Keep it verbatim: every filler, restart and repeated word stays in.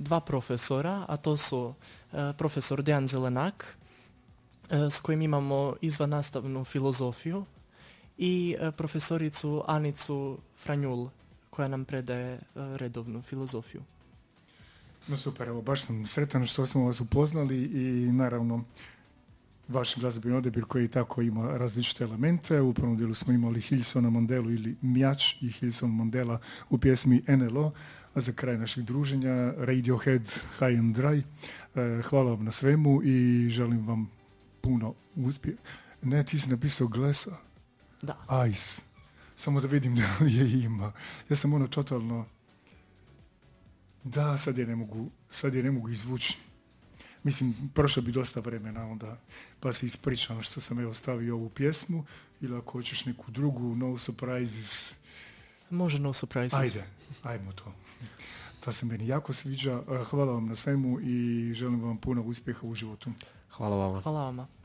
dva profesora, a to su uh, profesor Dejan Zelenak, uh, s kojim imamo izvannastavnu filozofiju, i uh, profesoricu Anicu Franjul, koja nam predaje uh, redovnu filozofiju. No super, evo, baš sam sretan što smo vas upoznali i naravno vaš glazbeni odabir koji tako ima različite elemente. U prvom dijelu smo imali Hillsona Mandelu ili Mjač i Hillson Mandela u pjesmi N L O, a za kraj našeg druženja Radiohead High and Dry. Hvala vam na svemu i želim vam puno uspjeha. Ne, ti si napisao Glesa? Da. Ice. Samo da vidim da li je ima. Ja sam ono totalno... Da, sad je ne mogu, sad je ne mogu izvući. Mislim, prošlo bi dosta vremena onda, pa se ispričam što sam evo stavio ovu pjesmu, ili ako hoćeš neku drugu, No Surprises. Može No Surprises. Ajde, ajmo to. To se meni jako sviđa. Hvala vam na svemu i želim vam puno uspjeha u životu. Hvala vama. Hvala vama.